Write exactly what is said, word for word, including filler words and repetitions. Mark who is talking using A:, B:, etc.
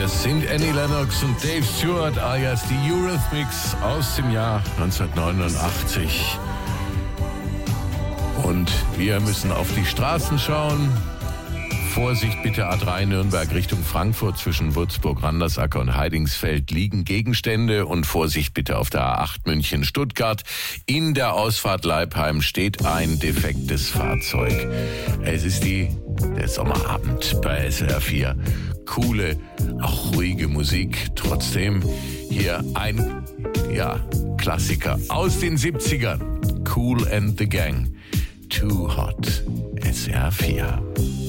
A: Es sind Annie Lennox und Dave Stewart alias die Eurythmics aus dem Jahr neunzehnhundertneunundachtzig. Und wir müssen auf die Straßen schauen. Vorsicht bitte, A drei Nürnberg Richtung Frankfurt, zwischen Würzburg, Randersacker und Heidingsfeld liegen Gegenstände. Und Vorsicht bitte auf der A acht München Stuttgart. In der Ausfahrt Leipheim steht ein defektes Fahrzeug. Es ist die, der Sommerabend bei S W R vier. Coole, auch ruhige Musik. Trotzdem hier ein, ja, Klassiker aus den siebzigern. Kool and the Gang. Too Hot. S W R vier.